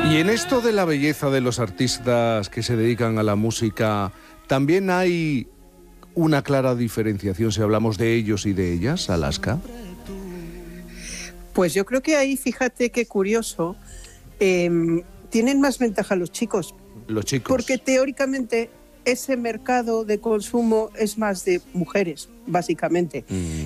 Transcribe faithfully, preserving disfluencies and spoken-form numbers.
Y en esto de la belleza de los artistas que se dedican a la música, ¿también hay una clara diferenciación si hablamos de ellos y de ellas, Alaska? Pues yo creo que ahí, fíjate qué curioso, eh, tienen más ventaja los chicos. Los chicos. Porque teóricamente ese mercado de consumo es más de mujeres, básicamente. Mm.